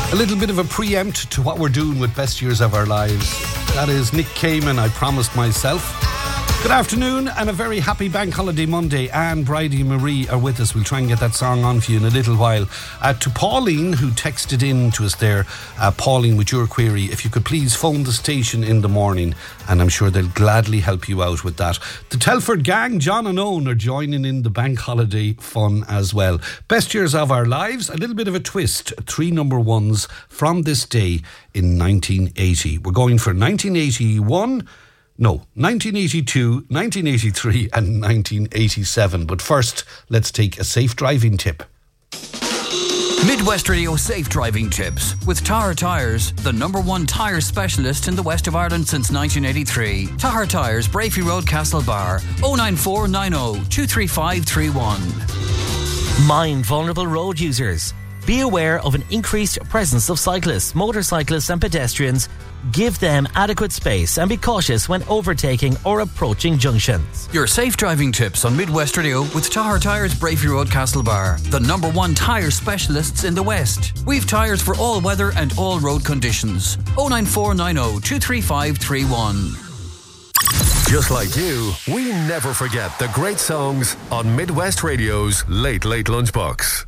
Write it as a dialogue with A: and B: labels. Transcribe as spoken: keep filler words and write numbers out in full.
A: A little bit of a preempt to what we're doing with Best Years of Our Lives. That is Nick Cayman, I Promised Myself. Good afternoon and a very happy Bank Holiday Monday. Anne, Bridie and Marie are with us. We'll try and get that song on for you in a little while. Uh, to Pauline, who texted in to us there, uh, Pauline, with your query, if you could please phone the station in the morning, and I'm sure they'll gladly help you out with that. The Telford gang, John and Owen, are joining in the Bank Holiday fun as well. Best Years of Our Lives, a little bit of a twist. Three number ones from this day in nineteen eighty. We're going for nineteen eighty-one... No, nineteen eighty-two, nineteen eighty-three and nineteen eighty-seven. But first, let's take a safe driving tip.
B: Midwest Radio Safe Driving Tips with Tahar Tyres, the number one tyre specialist in the west of Ireland since nineteen eighty-three. Tahar Tyres, Brafey Road, Castlebar, oh nine four nine oh two three five three one.
C: Mind vulnerable road users. Be aware of an increased presence of cyclists, motorcyclists and pedestrians. Give them adequate space and be cautious when overtaking or approaching junctions.
B: Your safe driving tips on Midwest Radio with Tahar Tyres, Brafey Road, Castlebar, the number one tyre specialists in the West. We've tyres for all weather and all road conditions. oh nine four nine oh two three five three one.
D: Just like you, we never forget the great songs on Midwest Radio's Late Late Lunchbox.